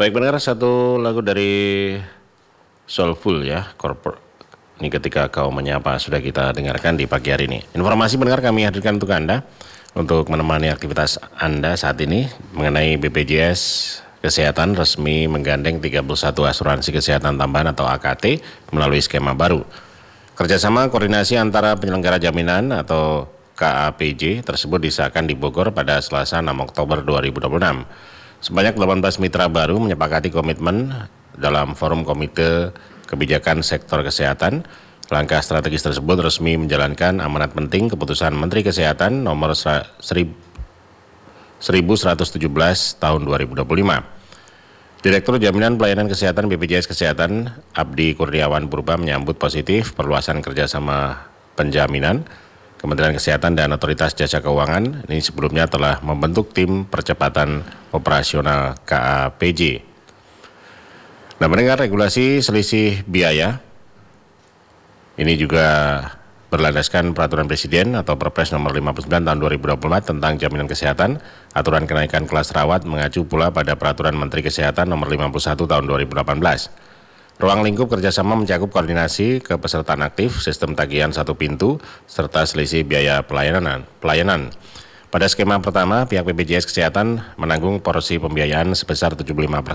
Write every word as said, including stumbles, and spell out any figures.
Baik pendengar, satu lagu dari Soulful ya, Corporate. Ini ketika kau menyapa sudah kita dengarkan di pagi hari ini. Informasi pendengar kami hadirkan untuk Anda untuk menemani aktivitas Anda saat ini mengenai B P J S Kesehatan resmi menggandeng tiga puluh satu asuransi kesehatan tambahan atau A K T melalui skema baru. Kerjasama koordinasi antara penyelenggara jaminan atau K A P J tersebut disahkan di Bogor pada Selasa enam Oktober dua ribu dua puluh enam. Sebanyak delapan belas mitra baru menyepakati komitmen dalam forum Komite Kebijakan Sektor Kesehatan. Langkah strategis tersebut resmi menjalankan amanat penting keputusan Menteri Kesehatan nomor seribu seratus tujuh belas tahun dua ribu dua puluh lima. Direktur Jaminan Pelayanan Kesehatan B P J S Kesehatan Abdi Kurniawan Purba menyambut positif perluasan kerjasama penjaminan. Kementerian Kesehatan dan Otoritas Jasa Keuangan ini sebelumnya telah membentuk tim percepatan operasional K A P J. Nah, mendengar regulasi selisih biaya ini juga berlandaskan Peraturan Presiden atau Perpres nomor lima puluh sembilan tahun dua ribu dua puluh empat tentang jaminan kesehatan. Aturan kenaikan kelas rawat mengacu pula pada Peraturan Menteri Kesehatan nomor lima puluh satu tahun dua ribu delapan belas. Ruang lingkup kerjasama mencakup koordinasi kepesertaan aktif, sistem tagihan satu pintu, serta selisih biaya pelayanan. pelayanan. Pada skema pertama, pihak B P J S Kesehatan menanggung porsi pembiayaan sebesar tujuh puluh lima persen